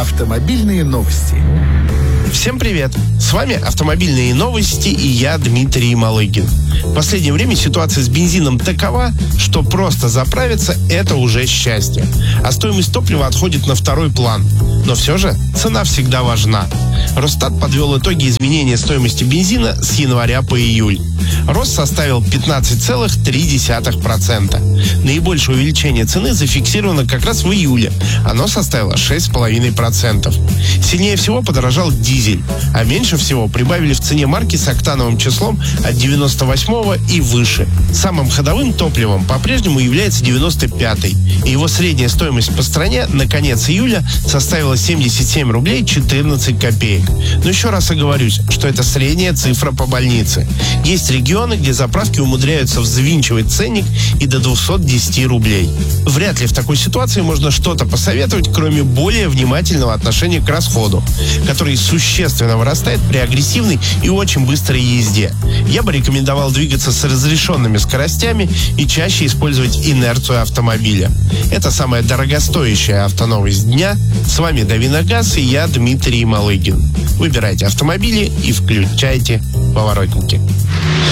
Автомобильные новости. Всем привет! С вами «Автомобильные новости» и я, Дмитрий Малыгин. В последнее время ситуация с бензином такова, что просто заправиться – это уже счастье. А стоимость топлива отходит на второй план. Но все же цена всегда важна. Росстат подвел итоги изменения стоимости бензина с января по июль. Рост составил 15,3%. Наибольшее увеличение цены зафиксировано как раз в июле. Оно составило 6,5%. Сильнее всего подорожал дизель, а меньше всего прибавили в цене марки с октановым числом от 98 и выше. Самым ходовым топливом по-прежнему является 95-й, и его средняя стоимость по стране на конец июля составила 77 рублей 14 копеек. Но еще раз оговорюсь, что это средняя цифра по больнице. Есть регионы, где заправки умудряются взвинчивать ценник и до 210 рублей. Вряд ли в такой ситуации можно что-то посоветовать, кроме более внимательного отношения к расходу, который существенно вырастает при агрессивной и очень быстрой езде. Я бы рекомендовал двигаться с разрешенными скоростями и чаще использовать инерцию автомобиля. Это самая дорогостоящая автоновость дня. С вами Давиногаз и я, Дмитрий Малыгин. Выбирайте автомобили и включайте поворотники.